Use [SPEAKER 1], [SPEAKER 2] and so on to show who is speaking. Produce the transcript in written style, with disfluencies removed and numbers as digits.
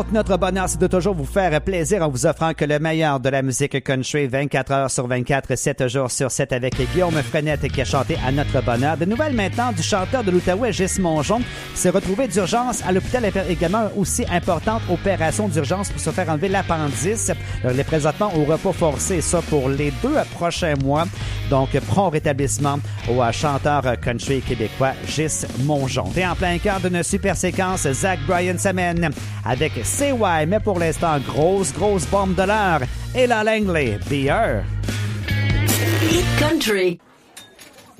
[SPEAKER 1] Notre bonheur, c'est de toujours vous faire plaisir en vous offrant que le meilleur de la musique country 24 heures sur 24, 7 jours sur 7 avec Guillaume Frenette qui a chanté à notre bonheur. De nouvelles maintenant du chanteur de l'Outaouais, Gis Mongeon, s'est retrouvé d'urgence à l'hôpital, également aussi importante opération d'urgence pour se faire enlever l'appendice. Il est présentement au repos forcé, ça pour les 2 prochains mois. Donc, prompt rétablissement au chanteur country québécois Gis Mongeon. T'es en plein cœur d'une super séquence, Zach Bryan s'amène avec CY, mais pour l'instant, grosse bombe de l'heure. Ella Langley, Be Her.
[SPEAKER 2] Hit Country.